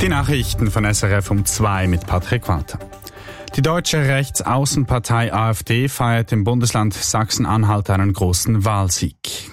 Die Nachrichten von SRF um 2 mit Patrick Walter. Die deutsche Rechtsaußenpartei AfD feiert im Bundesland Sachsen-Anhalt einen großen Wahlsieg.